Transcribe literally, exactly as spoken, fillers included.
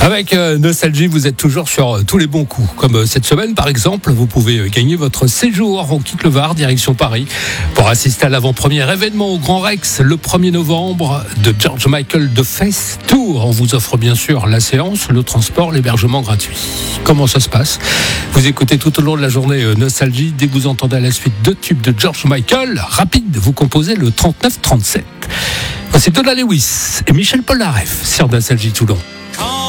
Avec euh, Nostalgie, vous êtes toujours sur euh, tous les bons coups. Comme euh, cette semaine, par exemple, vous pouvez euh, gagner votre séjour. On quitte le Var, direction Paris, pour assister à l'avant-premier événement au Grand Rex, le premier novembre, de George Michael The Face Tour. On vous offre bien sûr la séance, le transport, l'hébergement gratuit. Comment ça se passe ? Vous écoutez tout au long de la journée euh, Nostalgie. Dès que vous entendez à la suite deux tubes de George Michael, rapide, vous composez le trente-neuf trente-sept. Voici Donna Lewis et Michel Polnareff sur Nostalgie Toulon.